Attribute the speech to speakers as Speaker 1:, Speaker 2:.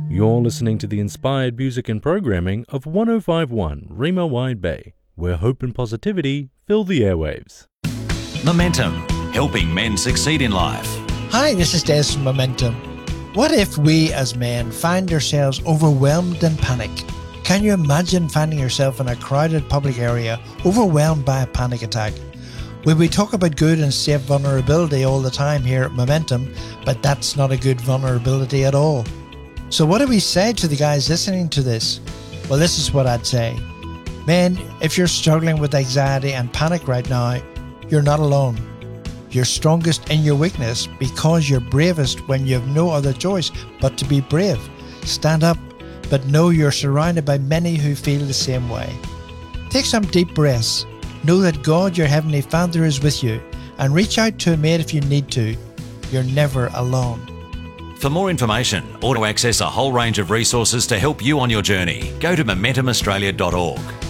Speaker 1: You're listening to the inspired music and programming of 1051 Rima Wide Bay, where hope and positivity fill the airwaves.
Speaker 2: Momentum, helping men succeed in life.
Speaker 3: Hi, this is Des from Momentum. What if we as men find ourselves overwhelmed in panic? Can you imagine finding yourself in a crowded public area, overwhelmed by a panic attack? We talk about good and safe vulnerability all the time here at Momentum, but that's not a good vulnerability at all. So what do we say to the guys listening to this? Well, this is what I'd say. Men, if you're struggling with anxiety and panic right now, you're not alone. You're strongest in your weakness because you're bravest when you have no other choice but to be brave. Stand up, but know you're surrounded by many who feel the same way. Take some deep breaths. Know that God, your Heavenly Father, is with you, and reach out to a mate if you need to. You're never alone.
Speaker 2: For more information or to access a whole range of resources to help you on your journey, go to momentumaustralia.org.